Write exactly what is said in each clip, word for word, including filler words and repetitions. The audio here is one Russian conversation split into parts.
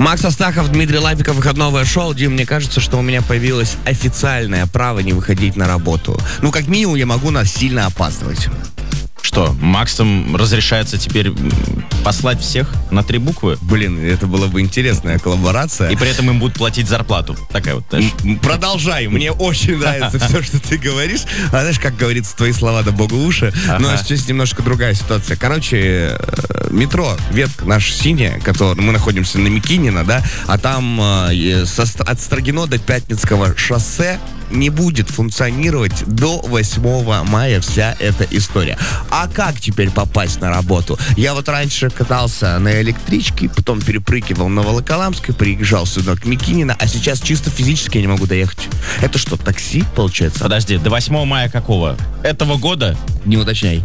Макс Астахов, Дмитрий Лапиков, выходное шоу. Дим, мне кажется, что у меня появилось официальное право не выходить на работу. Ну, как минимум, я могу насильно опаздывать. Что, Максом разрешается теперь послать всех на три буквы? Блин, это была бы интересная коллаборация. И при этом им будут платить зарплату. Такая вот, знаешь. Продолжай, мне очень нравится все, что ты говоришь. А знаешь, как говорится, твои слова да богу уши. Но сейчас немножко другая ситуация. Короче, метро, ветка наша синяя, которая, мы находимся на Микинина, да, а там от Строгино до Пятницкого шоссе не будет функционировать до восьмого мая вся эта история. А как теперь попасть на работу? Я вот раньше катался на электричке, потом перепрыгивал на Волоколамской, приезжал сюда к Микинина, а сейчас чисто физически я не могу доехать. Это что, такси, получается? Подожди, до восьмого мая какого? Этого года? Не уточняй.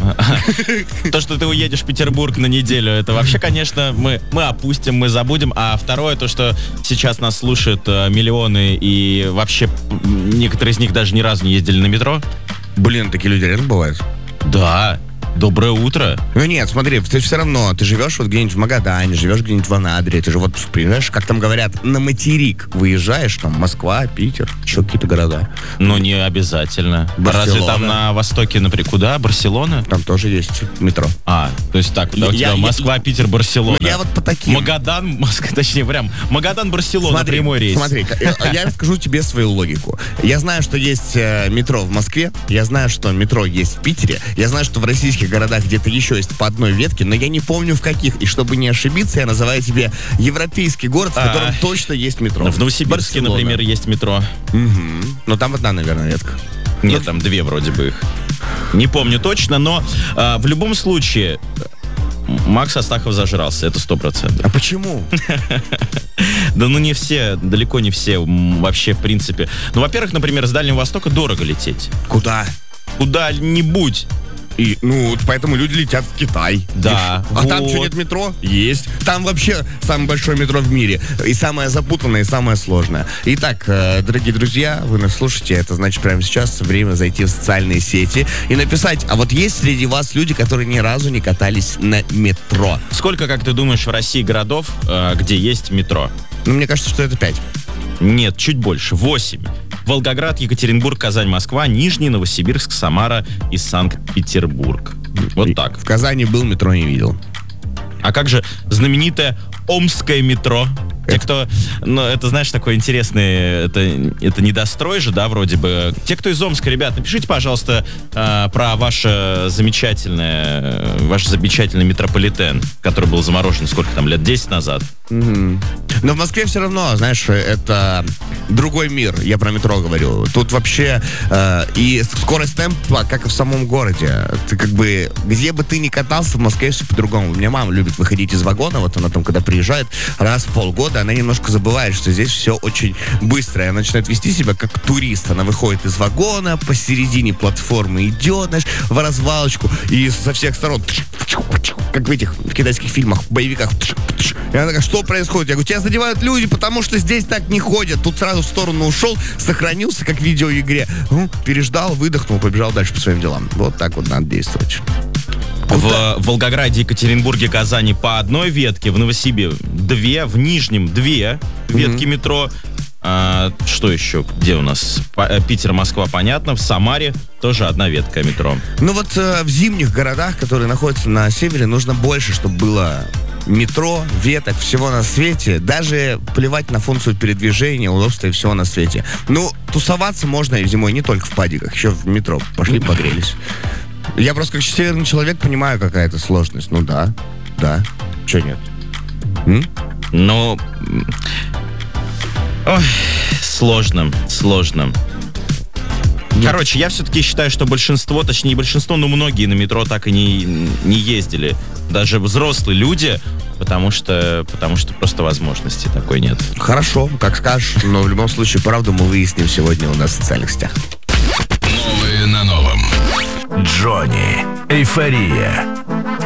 То, что ты уедешь в Петербург на неделю, это вообще, конечно, мы, мы опустим, мы забудем. А второе, то, что сейчас нас слушают э, миллионы, и вообще некоторые из них даже ни разу не ездили на метро. Блин, такие люди реально бывают? Да. Доброе утро. Ну нет, смотри, ты все равно, ты живешь вот где-нибудь в Магадане, живешь где-нибудь в Анадыре, ты же вот приезжаешь, как там говорят, на материк выезжаешь, там Москва, Питер, еще какие-то города. Ну не обязательно. Барселона. Разве там на востоке, например, куда? Барселона? Там тоже есть метро. А, то есть так, да, у Я- тебя я- Москва, Питер, Барселона. Ну, я вот по таким. Магадан, Москва, точнее, прям Магадан, Барселона, Смотри, прямой рейс. смотри, я, я расскажу тебе свою логику. Я знаю, что есть э, метро в Москве, я знаю, что метро есть в Питере, я знаю, что в российских городах где-то еще есть по одной ветке, но я не помню в каких. И чтобы не ошибиться, я называю тебе европейский город, в А. котором точно есть метро. В Новосибирске, Барселона. например, есть метро. Мгм. Ну там одна, наверное, ветка. Нет, там две вроде бы их. Не помню точно, но а, в любом случае Макс Астахов зажрался, это сто процентов. А почему? Да ну не все, далеко не все м, вообще в принципе. Ну, во-первых, например, с Дальнего Востока дорого лететь. Куда? Куда-нибудь. И, ну, вот поэтому люди летят в Китай. Да, А там вот. что, нет метро? Есть. Там вообще самое большое метро в мире. И самое запутанное, и самое сложное. Итак, э, дорогие друзья, вы нас слушаете. Это значит, прямо сейчас время зайти в социальные сети и написать, а вот есть среди вас люди, которые ни разу не катались на метро? Сколько, как ты думаешь, в России городов, э, где есть метро? Ну, мне кажется, что это пять. Нет, чуть больше. Восемь. Волгоград, Екатеринбург, Казань, Москва, Нижний, Новосибирск, Самара и Санкт-Петербург. Вот И так. В Казани был, метро не видел. А как же знаменитое Омское метро? Те, кто, ну, это, знаешь, такое интересное, это, это недострой же, да, вроде бы. Те, кто из Омска, ребят, напишите, пожалуйста, э, про ваше замечательное, э, ваш замечательный метрополитен, который был заморожен, сколько там, лет десять назад. Мгм. Но в Москве все равно, знаешь, это другой мир, я про метро говорю. Тут вообще э, и скорость темпа, как и в самом городе. Ты как бы, где бы ты ни катался, в Москве все по-другому. У меня мама любит выходить из вагона, вот она там, когда приезжает, раз в полгода, она немножко забывает, что здесь все очень быстро. И она начинает вести себя как турист. Она выходит из вагона, посередине платформы идет, знаешь, в развалочку, и со всех сторон, как в этих в китайских фильмах, боевиках. И она такая, что происходит? Я говорю, тебя задевают люди, потому что здесь так не ходят. Тут сразу в сторону ушел, сохранился, как в видеоигре. Ну, переждал, выдохнул, побежал дальше по своим делам. Вот так вот надо действовать. В Волгограде, Екатеринбурге, Казани по одной ветке, в Новосибирске две, в Нижнем две ветки метро. А, что еще? Где у нас? По- Питер, Москва, понятно. В Самаре тоже одна ветка метро. Ну вот э, в зимних городах, которые находятся на севере, нужно больше, чтобы было метро, веток, всего на свете. Даже плевать на функцию передвижения, удобства и всего на свете. Ну, тусоваться можно и зимой не только в падиках, еще в метро. Пошли погрелись. Я просто как северный человек понимаю, какая это сложность. Ну да, да. Че нет? М? Но... м, ой, сложно, сложно. Короче, я все-таки считаю, что большинство, точнее не большинство, но многие на метро так и не, не ездили. Даже взрослые люди, потому что, потому что просто возможности такой нет. Хорошо, как скажешь. Но в любом случае, правду мы выясним сегодня у нас в социальных сетях. Новые на новом. Джонни. Эйфория.